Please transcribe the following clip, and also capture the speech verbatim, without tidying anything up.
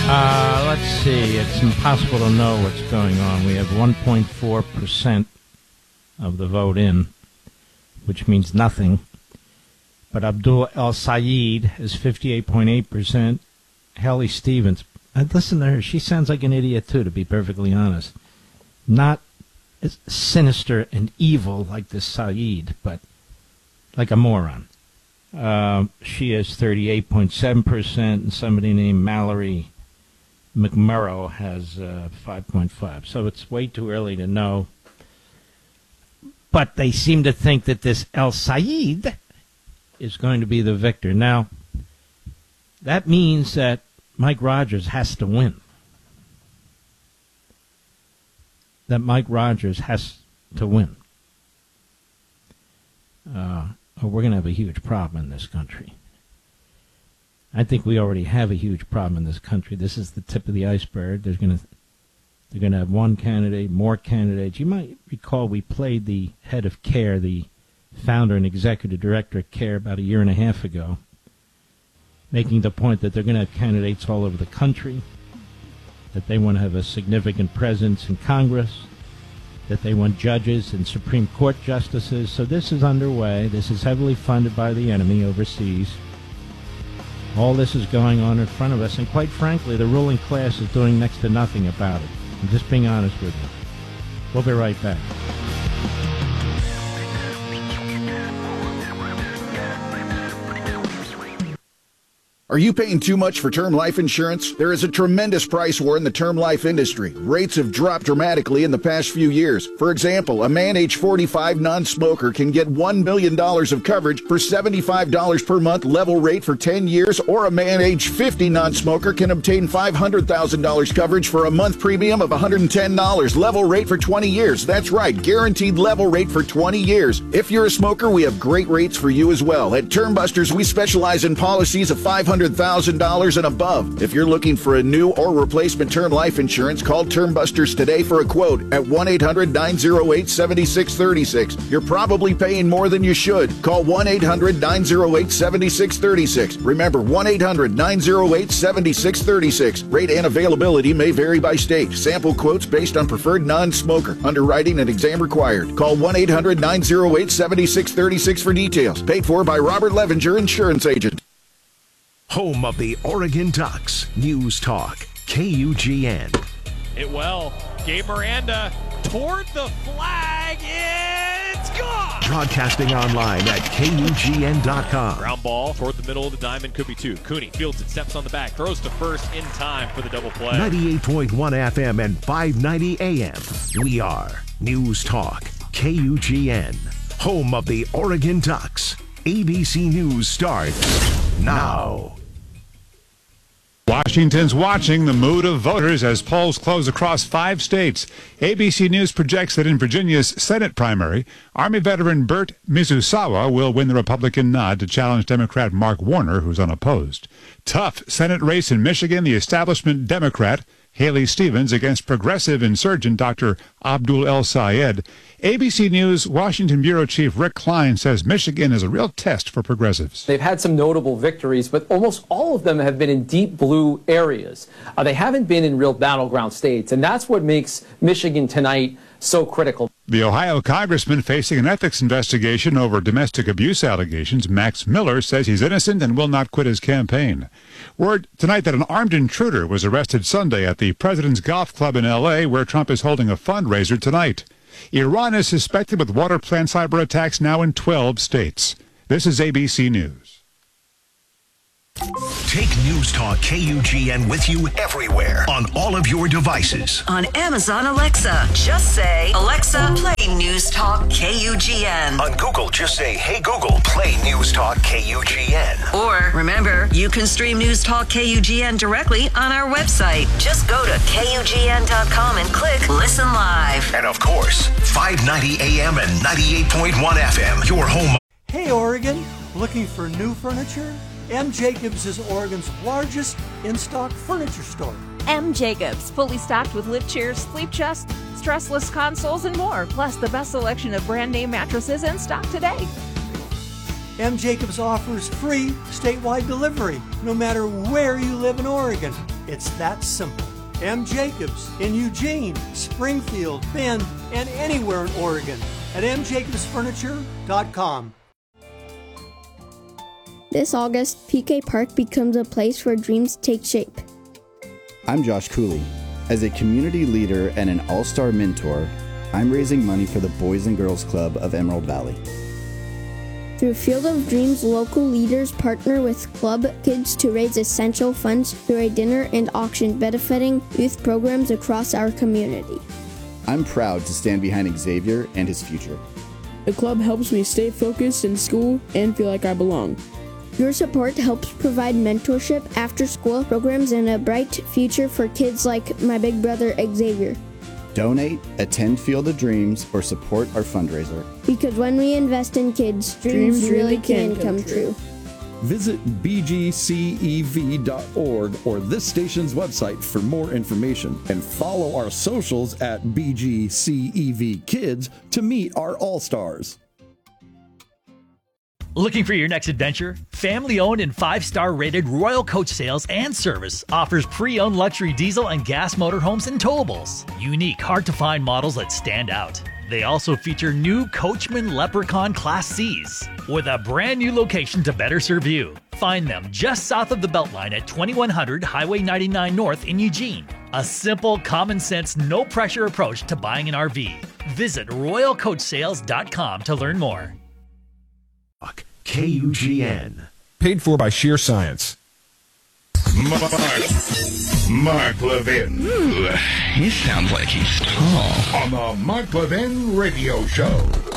Uh, let's see. It's impossible to know what's going on. We have one point four percent of the vote in, which means nothing. But Abdul El-Sayed is fifty-eight point eight percent. Haley Stevens, uh, listen to her. She sounds like an idiot, too, to be perfectly honest. Not as sinister and evil like this Saeed, but like a moron. Uh, she is thirty-eight point seven percent, and somebody named Mallory McMurrow has uh, five point five. So it's way too early to know. But they seem to think that this El-Sayed is going to be the victor. Now, that means that Mike Rogers has to win. That Mike Rogers has to win. Uh, or we're going to have a huge problem in this country. I think we already have a huge problem in this country. This is the tip of the iceberg. There's going to they're going to have one candidate, more candidates. You might recall we played the head of CARE, the founder and executive director of CARE, about a year and a half ago, making the point that they're going to have candidates all over the country, that they want to have a significant presence in Congress, that they want judges and Supreme Court justices. So this is underway. This is heavily funded by the enemy overseas. All this is going on in front of us, and quite frankly, the ruling class is doing next to nothing about it. I'm just being honest with you. We'll be right back. Are you paying too much for term life insurance? There is a tremendous price war in the term life industry. Rates have dropped dramatically in the past few years. For example, a man age forty-five non-smoker can get one million dollars of coverage for seventy-five dollars per month level rate for ten years, or a man age fifty non-smoker can obtain five hundred thousand dollars coverage for a month premium of one hundred ten dollars level rate for twenty years. That's right, guaranteed level rate for twenty years. If you're a smoker, we have great rates for you as well. At Term Busters, we specialize in policies of five hundred thousand dollars and above. If you're looking for a new or replacement term life insurance, call Term Busters today for a quote at one eight hundred nine oh eight seven six three six. You're probably paying more than you should. Call one eight hundred nine oh eight seven six three six. Remember, one eight hundred nine oh eight seven six three six. Rate and availability may vary by state. Sample quotes based on preferred non-smoker. Underwriting and exam required. Call one eight hundred nine oh eight seven six three six for details. Paid for by Robert Levenger, insurance agent. Home of the Oregon Ducks. News Talk, K U G N. It well. Gabe Miranda toward the flag. It's gone. Broadcasting online at K U G N dot com. Ground ball toward the middle of the diamond. Could be two. Cooney fields it, steps on the back, throws to first in time for the double play. ninety-eight point one F M and five ninety A M. We are News Talk, K U G N. Home of the Oregon Ducks. A B C News starts now. Washington's watching the mood of voters as polls close across five states. A B C News projects that in Virginia's Senate primary, Army veteran Bert Mizusawa will win the Republican nod to challenge Democrat Mark Warner, who's unopposed. Tough Senate race in Michigan, the establishment Democrat Haley Stevens against progressive insurgent Doctor Abdul El-Sayed. A B C News Washington Bureau Chief Rick Klein says Michigan is a real test for progressives. They've had some notable victories, but almost all of them have been in deep blue areas. Uh, they haven't been in real battleground states, and that's what makes Michigan tonight so critical. The Ohio congressman facing an ethics investigation over domestic abuse allegations, Max Miller, says he's innocent and will not quit his campaign. Word tonight that an armed intruder was arrested Sunday at the President's Golf Club in L A, where Trump is holding a fundraiser tonight. Iran is suspected with water plant cyber attacks now in twelve states. This is A B C News. Take News Talk K U G N with you everywhere on all of your devices. On Amazon Alexa, just say, Alexa, play News Talk K U G N. On Google, just say, hey Google, play News Talk K U G N. Or, remember, you can stream News Talk K U G N directly on our website. Just go to K U G N dot com and click Listen Live. And of course, five ninety A M and ninety-eight point one F M, your home. Hey Oregon, looking for new furniture? M. Jacobs is Oregon's largest in-stock furniture store. M. Jacobs, fully stocked with lift chairs, sleep chests, stressless consoles, and more, plus the best selection of brand name mattresses in stock today. M. Jacobs offers free statewide delivery, no matter where you live in Oregon. It's that simple. M. Jacobs in Eugene, Springfield, Bend, and anywhere in Oregon at m jacobs furniture dot com. This August, P K Park becomes a place where dreams take shape. I'm Josh Cooley. As a community leader and an all-star mentor, I'm raising money for the Boys and Girls Club of Emerald Valley. Through Field of Dreams, local leaders partner with club kids to raise essential funds through a dinner and auction benefiting youth programs across our community. I'm proud to stand behind Xavier and his future. The club helps me stay focused in school and feel like I belong. Your support helps provide mentorship, after-school programs, and a bright future for kids like my big brother Xavier. Donate, attend Field of Dreams, or support our fundraiser. Because when we invest in kids, dreams, dreams really can, can come, come true. Visit b g c e v dot org or this station's website for more information. And follow our socials at B G C E V Kids to meet our All-Stars. Looking for your next adventure? Family-owned and five-star rated Royal Coach Sales and Service offers pre-owned luxury diesel and gas motorhomes and towables. Unique, hard-to-find models that stand out. They also feature new Coachman Leprechaun Class C's with a brand new location to better serve you. Find them just south of the Beltline at twenty-one hundred Highway ninety-nine North in Eugene. A simple, common-sense, no-pressure approach to buying an R V. Visit royal coach sales dot com to learn more. K U G N. Paid for by Sheer Science. Mark, Mark Levin. Ooh, he sounds like he's tall. On the Mark Levin Radio Show.